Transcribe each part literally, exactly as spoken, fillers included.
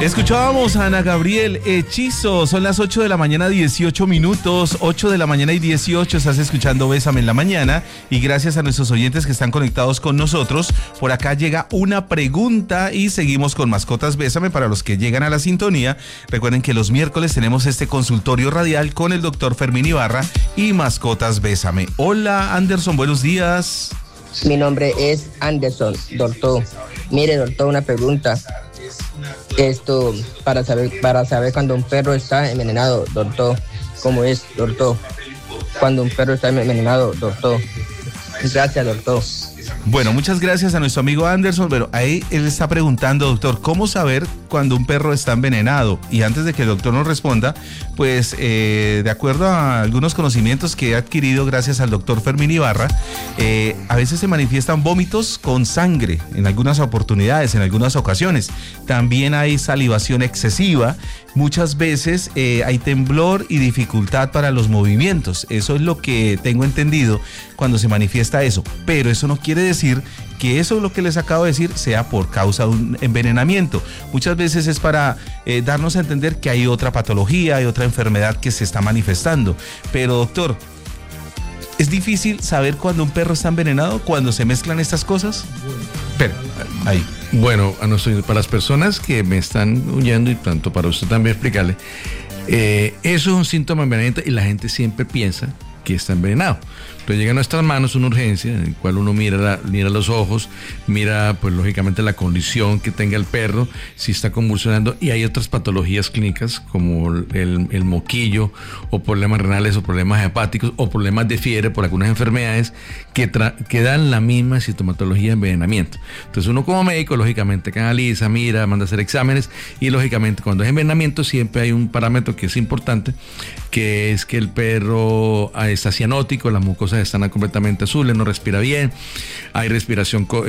Escuchábamos a Ana Gabriel, Hechizo. Son las ocho de la mañana, dieciocho minutos. ocho de la mañana y dieciocho. Estás escuchando Bésame en la Mañana. Y gracias a nuestros oyentes que están conectados con nosotros. Por acá llega una pregunta y seguimos con Mascotas Bésame. Para los que llegan a la sintonía, recuerden que los miércoles tenemos este consultorio radial con el doctor Fermín Ibarra y Mascotas Bésame. Hola, Anderson, buenos días. Mi nombre es Anderson, doctor. Mire, doctor, una pregunta. Esto, para saber, para saber cuando un perro está envenenado, doctor. ¿Cómo es, doctor? Cuando un perro está envenenado, doctor. Gracias, doctor. Bueno, muchas gracias a nuestro amigo Anderson. Pero ahí él está preguntando, doctor, ¿cómo saber cuando un perro está envenenado? Y antes de que el doctor nos responda, pues eh, de acuerdo a algunos conocimientos que he adquirido gracias al doctor Fermín Ibarra, eh, a veces se manifiestan vómitos con sangre en algunas oportunidades, en algunas ocasiones. También hay salivación excesiva. Muchas veces eh, hay temblor y dificultad para los movimientos. Eso es lo que tengo entendido cuando se manifiesta eso. Pero eso no quiere decir que eso lo que les acabo de decir sea por causa de un envenenamiento. Muchas veces es para eh, darnos a entender que hay otra patología, hay otra enfermedad que se está manifestando. Pero doctor, ¿es difícil saber cuando un perro está envenenado, cuando se mezclan estas cosas? Pero, ahí. Bueno, a nosotros, para las personas que me están oyendo y tanto para usted también explicarle, eh, eso es un síntoma de envenenamiento y la gente siempre piensa que está envenenado. Entonces llega a nuestras manos una urgencia en la cual uno mira, la, mira los ojos, mira pues lógicamente la condición que tenga el perro, si está convulsionando, y hay otras patologías clínicas como el, el moquillo o problemas renales o problemas hepáticos o problemas de fiebre por algunas enfermedades que, tra- que dan la misma sintomatología de envenenamiento. Entonces uno como médico lógicamente canaliza, mira, manda a hacer exámenes y lógicamente cuando es envenenamiento siempre hay un parámetro que es importante, que es que el perro está cianótico, las mucosas están completamente azules, no respira bien, hay respiración co-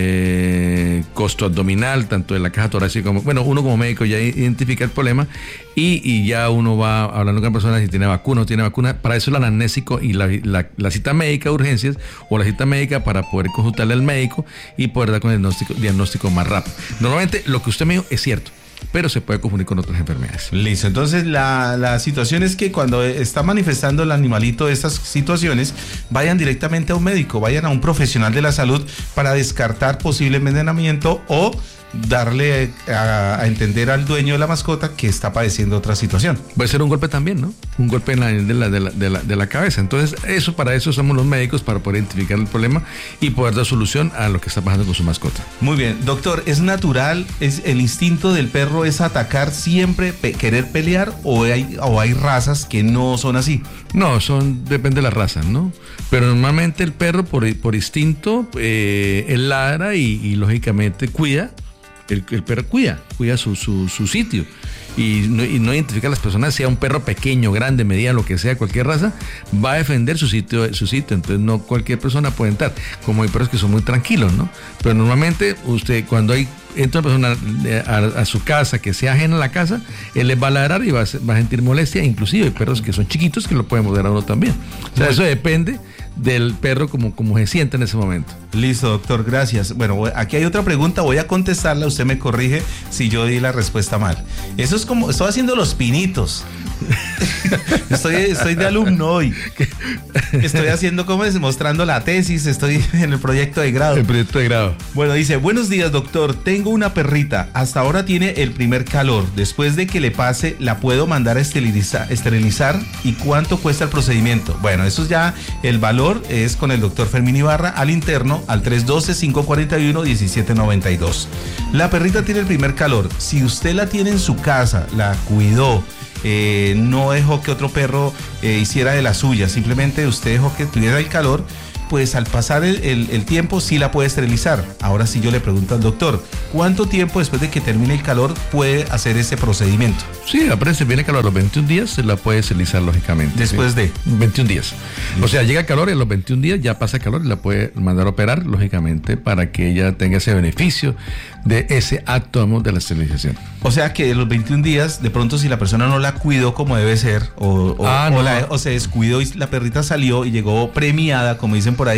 eh, costoabdominal, tanto de la caja torácica como, bueno, uno como médico ya identifica el problema y, y ya uno va hablando con la persona si tiene vacuna o no tiene vacuna. Para eso el anamnésico y la, la, la cita médica de urgencias o la cita médica para poder consultarle al médico y poder dar con el diagnóstico, diagnóstico más rápido. Normalmente lo que usted me dijo es cierto, pero se puede confundir con otras enfermedades. Listo, entonces la, la situación es que cuando está manifestando el animalito estas situaciones, vayan directamente a un médico, vayan a un profesional de la salud para descartar posible envenenamiento o darle a, a entender al dueño de la mascota que está padeciendo otra situación. Puede ser un golpe también, ¿no? Un golpe en la, de, la, de, la, de, la, de la cabeza. Entonces, eso para eso somos los médicos, para poder identificar el problema y poder dar solución a lo que está pasando con su mascota. Muy bien, doctor, ¿es natural, es el instinto del perro es atacar siempre, pe- querer pelear o hay, o hay razas que no son así? No, son depende de la raza, ¿no? Pero normalmente el perro por, por instinto, eh, él ladra y, y lógicamente cuida. El, el perro cuida, cuida su, su, su sitio y no, y no identifica a las personas, sea un perro pequeño, grande, mediano, lo que sea, cualquier raza, va a defender su sitio, su sitio. Entonces no cualquier persona puede entrar, como hay perros que son muy tranquilos, ¿no? Pero normalmente usted cuando hay entra una persona a, a su casa que sea ajena a la casa, él les va a ladrar y va a, va a sentir molestia. Inclusive hay perros que son chiquitos que lo pueden morder a uno también. O sea, eso depende del perro como, como se siente en ese momento. Listo, doctor, gracias. Bueno, aquí hay otra pregunta, voy a contestarla, usted me corrige si yo di la respuesta mal. Eso es como, estoy haciendo los pinitos. Estoy, estoy de alumno hoy. Estoy haciendo, ¿cómo es? Mostrando la tesis, estoy en el proyecto de grado. El proyecto de grado. Bueno, dice, buenos días, doctor, tengo una perrita, hasta ahora tiene el primer calor, después de que le pase, ¿la puedo mandar a esterilizar, esterilizar? ¿Y cuánto cuesta el procedimiento? Bueno, eso es ya, el valor es con el doctor Fermín Ibarra al interno, al tres uno dos, cinco cuatro uno, uno siete nueve dos. La perrita tiene el primer calor, si usted la tiene en su casa, la cuidó, Eh, no dejó que otro perro eh, hiciera de la suya, simplemente usted dejó que tuviera el calor, pues al pasar el, el, el tiempo sí la puede esterilizar. Ahora sí yo le pregunto al doctor, ¿cuánto tiempo después de que termine el calor puede hacer ese procedimiento? Sí, aparece, viene calor a los veintiún días, se la puede esterilizar lógicamente. Después sí. de veintiún días. Sí. O sea, llega calor y a los veintiún días ya pasa calor y la puede mandar a operar lógicamente para que ella tenga ese beneficio de ese acto de la esterilización. O sea que de los veintiún días, de pronto si la persona no la cuidó como debe ser, o, o, ah, o, no. la, o se descuidó y la perrita salió y llegó premiada, como dicen por ahí,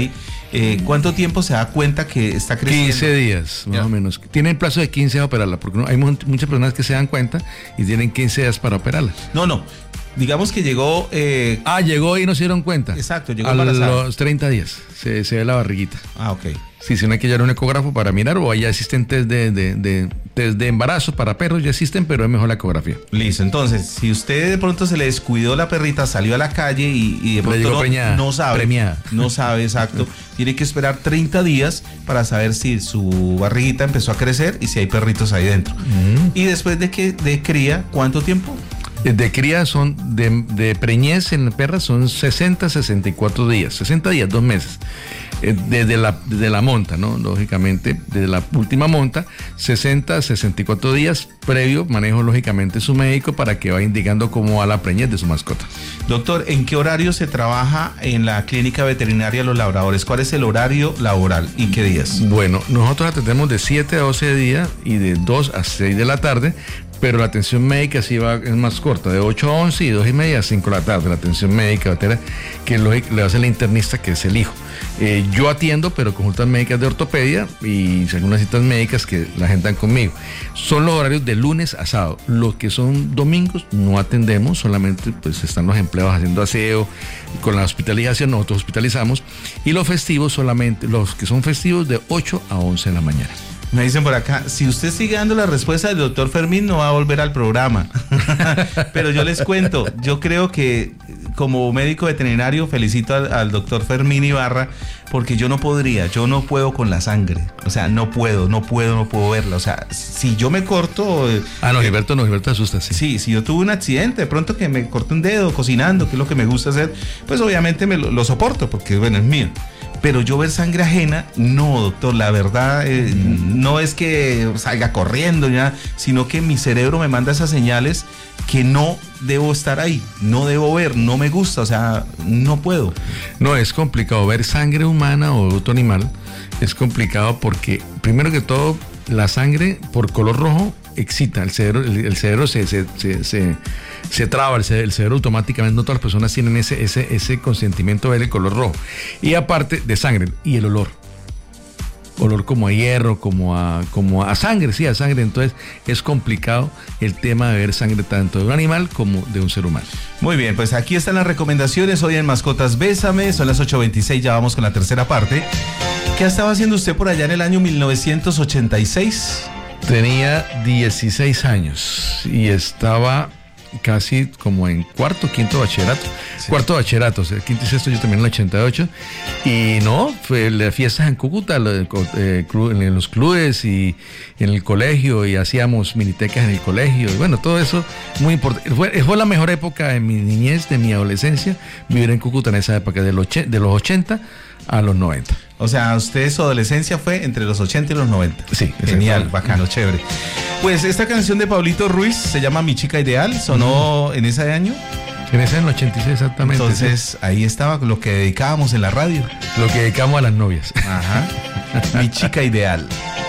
eh, ¿cuánto tiempo se da cuenta que está creciendo? quince días, más ya. o menos. Tienen plazo de quince a operarla, porque no, hay mu- muchas personas que se dan cuenta y tienen quince días para operarla. No, no. Digamos que llegó... Eh, Ah, llegó y no se dieron cuenta. Exacto, llegó a embarazada. los treinta días se, se ve la barriguita. Ah, ok. Sí, si no hay que llevar un ecógrafo para mirar, o ya existen test de, de, de, test de embarazo para perros, ya existen, pero es mejor la ecografía. Listo, entonces, si usted de pronto se le descuidó la perrita, salió a la calle y, y de pronto llegó no, preñada, no sabe, premiada. no sabe exacto, tiene que esperar treinta días para saber si su barriguita empezó a crecer y si hay perritos ahí dentro. Mm. Y después de que de cría, ¿cuánto tiempo? De cría son, de, de preñez en perras son sesenta, sesenta y cuatro días, sesenta días, dos meses. Eh, desde, la, desde la monta, ¿no? Lógicamente, desde la última monta, sesenta, sesenta y cuatro días, previo manejo, lógicamente, su médico para que vaya indicando cómo va la preñez de su mascota. Doctor, ¿en qué horario se trabaja en la clínica veterinaria Los Labradores? ¿Cuál es el horario laboral y qué días? Bueno, nosotros atendemos de siete a doce de día y de dos a seis de la tarde, pero la atención médica sí va, es más corta, de ocho a once y dos y media a cinco de la tarde, la atención médica, veterinaria, que lo, le hace la internista, que es el hijo. Eh, yo atiendo, pero consultas médicas de ortopedia y algunas citas médicas que la agendan conmigo. Son los horarios de lunes a sábado. Los que son domingos no atendemos, solamente pues están los empleados haciendo aseo, con la hospitalización nosotros hospitalizamos, y los festivos solamente, los que son festivos de ocho a once de la mañana. Me dicen por acá, si usted sigue dando la respuesta del doctor Fermín, no va a volver al programa. Pero yo les cuento, yo creo que como médico veterinario felicito al, al doctor Fermín Ibarra, porque yo no podría, yo no puedo con la sangre. O sea, no puedo, no puedo, no puedo verla. O sea, si yo me corto... Eh, ah, no, Gilberto no, Gilberto asusta, sí. Sí, si yo tuve un accidente, de pronto que me corté un dedo cocinando, que es lo que me gusta hacer, pues obviamente me lo, lo soporto, porque bueno, es mío. Pero yo ver sangre ajena, no, doctor, la verdad eh, mm. no es que salga corriendo ya, sino que mi cerebro me manda esas señales que no debo estar ahí, no debo ver, no me gusta, o sea, no puedo. No, es complicado ver sangre humana o de otro animal, es complicado porque, primero que todo, la sangre por color rojo excita, el cerebro, el, el cerebro se, se, se, se, se traba, el cerebro, el cerebro automáticamente, no todas las personas tienen ese, ese, ese consentimiento de ver el color rojo. Y aparte de sangre, y el olor. Olor como a hierro, como a, como a sangre, sí, a sangre. Entonces es complicado el tema de ver sangre tanto de un animal como de un ser humano. Muy bien, pues aquí están las recomendaciones hoy en Mascotas Bésame, son las ocho veintiséis, ya vamos con la tercera parte. ¿Qué estaba haciendo usted por allá en el año mil novecientos ochenta y seis? Tenía dieciséis años y estaba casi como en cuarto, quinto bachillerato. Sí. Cuarto bachillerato, o sea, quinto y sexto yo también en el ochenta y ocho. Y no, fue las fiestas en Cúcuta, eh, en los clubes y en el colegio, y hacíamos minitecas en el colegio. Y bueno, todo eso muy importante. Fue, fue la mejor época de mi niñez, de mi adolescencia, vivir en Cúcuta en esa época, de los, de los ochenta a los noventa. O sea, usted su adolescencia fue entre los ochenta y los noventa. Sí. Genial, bacano, chévere. Pues esta canción de Pablito Ruiz se llama Mi Chica Ideal, sonó mm. en ese año. En ese año ochenta y seis, exactamente. Entonces, sí. Ahí estaba lo que dedicábamos en la radio. Lo que dedicamos a las novias. Ajá. Mi Chica Ideal.